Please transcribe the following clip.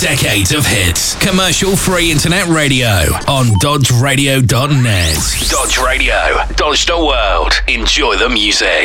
decades of hits. Commercial-free internet radio on dodgeradio.net. Dodge Radio. Dodge the world. Enjoy the music.